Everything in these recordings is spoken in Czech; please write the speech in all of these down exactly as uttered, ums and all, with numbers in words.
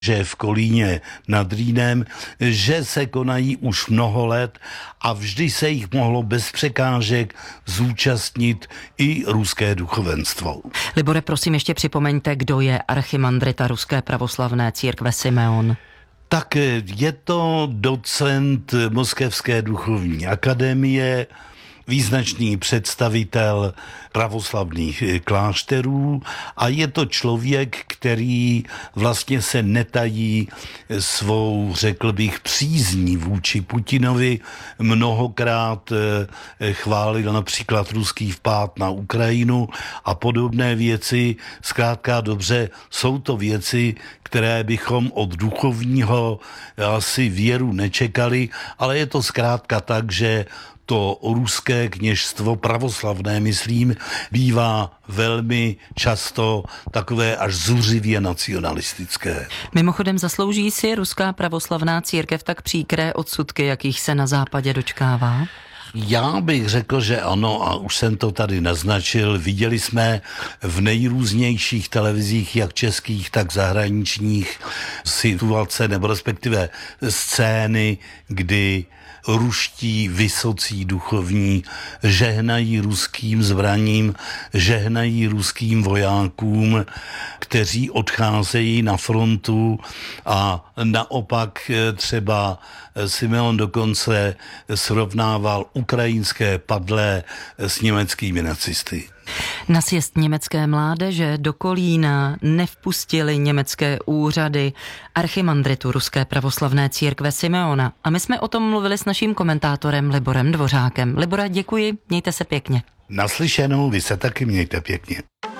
že je v Kolíně nad Rýnem, že se konají už mnoho let a vždy se jich mohlo bez překážek zúčastnit i ruské duchovenstvo. Libore, prosím, ještě připomeňte, kdo je archimandrita Ruské pravoslavné církve Simeon. Tak je to docent Moskevské duchovní akademie, význačný představitel pravoslavných klášterů a je to člověk, který vlastně se netají svou, řekl bych, přízní vůči Putinovi. Mnohokrát chválil například ruský vpád na Ukrajinu a podobné věci. Zkrátka dobře, jsou to věci, které bychom od duchovního asi věru nečekali, ale je to zkrátka tak, že to ruské kněžstvo, pravoslavné, myslím, bývá velmi často takové až zuřivě nacionalistické. Mimochodem, zaslouží si Ruská pravoslavná církev tak příkré odsudky, jakých se na západě dočkává? Já bych řekl, že ano, a už jsem to tady naznačil. Viděli jsme v nejrůznějších televizích, jak českých, tak zahraničních, situace nebo respektive scény, kdy ruští vysocí duchovní žehnají ruským zbraním, žehnají ruským vojákům, kteří odcházejí na frontu, a naopak třeba Simeon dokonce srovnával ukrajinské padlé s německými nacisty. Na sjezd německé mládeže do Kolína nevpustili německé úřady archimandritu Ruské pravoslavné církve Simeona. A my jsme o tom mluvili s naším komentátorem Liborem Dvořákem. Libora, děkuji, mějte se pěkně. Naslyšenou, vy se taky mějte pěkně.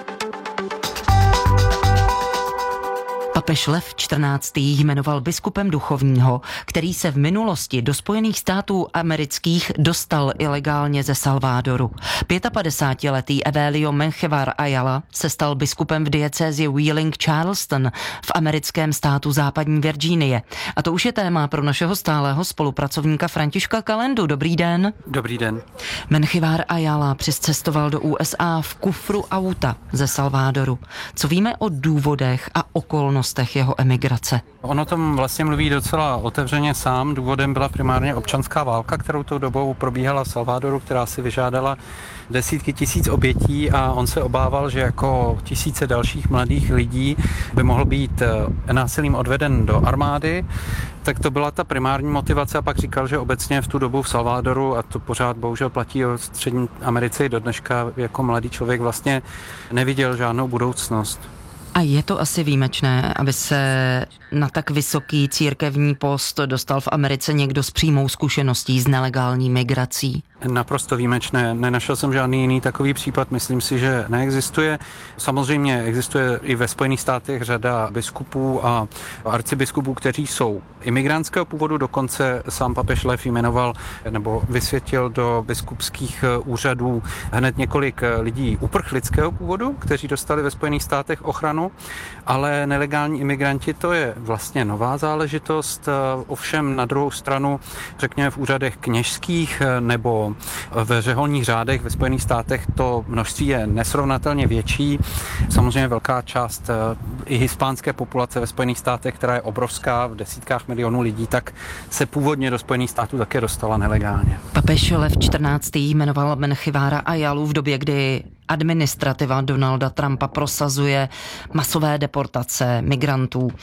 Papež Lev čtrnáctý jmenoval biskupem duchovního, který se v minulosti do Spojených států amerických dostal ilegálně ze Salvadoru. padesátipětiletý Evelio Menjivar Ayala se stal biskupem v diecézi Wheeling-Charleston v americkém státu západní Virginie. A to už je téma pro našeho stálého spolupracovníka Františka Kalendu. Dobrý den. Dobrý den. Menjivar Ayala přiscestoval do U S A v kufru auta ze Salvadoru. Co víme o důvodech a okolnostech jeho emigrace? On o tom vlastně mluví docela otevřeně sám. Důvodem byla primárně občanská válka, kterou tou dobou probíhala v Salvadoru, která si vyžádala desítky tisíc obětí, a on se obával, že jako tisíce dalších mladých lidí by mohl být násilím odveden do armády. Tak to byla ta primární motivace, a pak říkal, že obecně v tu dobu v Salvadoru, a to pořád bohužel platí o Střední Americe i do dneška, jako mladý člověk vlastně neviděl žádnou budoucnost. A je to asi výjimečné, aby se na tak vysoký církevní post dostal v Americe někdo s přímou zkušeností s nelegální migrací? Naprosto výjimečné. Nenašel jsem žádný jiný takový případ, myslím si, že neexistuje. Samozřejmě existuje i ve Spojených státech řada biskupů a arcibiskupů, kteří jsou imigrantského původu, dokonce sám papež Lev jmenoval nebo vysvětil do biskupských úřadů hned několik lidí uprchlického původu, kteří dostali ve Spojených státech ochranu, ale nelegální imigranti, to je vlastně nová záležitost. Ovšem na druhou stranu, řekněme v úřadech kněžských nebo ve řeholních řádech ve Spojených státech to množství je nesrovnatelně větší. Samozřejmě velká část i hispánské populace ve Spojených státech, která je obrovská, v desítkách milionů lidí, tak se původně do Spojených států také dostala nelegálně. Papež Lev čtrnáctý jmenoval Menjivara Ayalu v době, kdy administrativa Donalda Trumpa prosazuje masové deportace migrantů.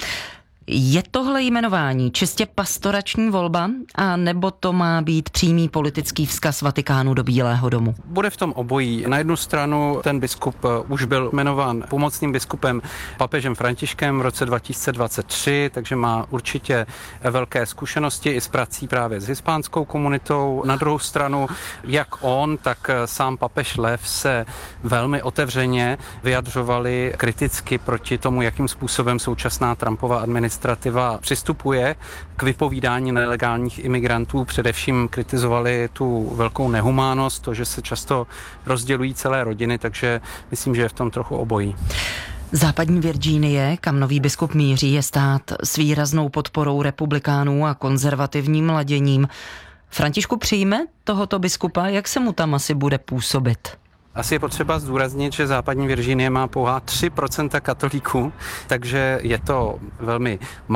Je tohle jmenování čistě pastorační volba, a nebo to má být přímý politický vzkaz Vatikánu do Bílého domu? Bude v tom obojí. Na jednu stranu ten biskup už byl jmenován pomocným biskupem papežem Františkem v roce dva tisíce dvacet tři, takže má určitě velké zkušenosti i s prací právě s hispánskou komunitou. Na druhou stranu, jak on, tak sám papež Lev se velmi otevřeně vyjadřovali kriticky proti tomu, jakým způsobem současná Trumpova administrativa přistupuje k vypovídání nelegálních imigrantů. Především kritizovali tu velkou nehumánnost, to, že se často rozdělují celé rodiny, takže myslím, že je v tom trochu obojí. Západní Virginie, kam nový biskup míří, je stát s výraznou podporou republikánů a konzervativním laděním. Františku, přijme tohoto biskupa? Jak se mu tam asi bude působit? Asi je potřeba zdůraznit, že západní Virginie má pouhá tři procenta katolíků, takže je to velmi